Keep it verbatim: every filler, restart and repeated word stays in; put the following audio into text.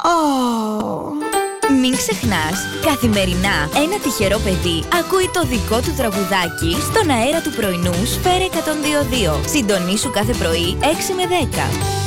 Oh. Μην ξεχνάς, καθημερινά ένα τυχερό παιδί ακούει το δικό του τραγουδάκι στον αέρα του πρωινού Σφαίρα εκατόν δύο κόμμα δύο. Συντονίσου κάθε πρωί έξι με δέκα.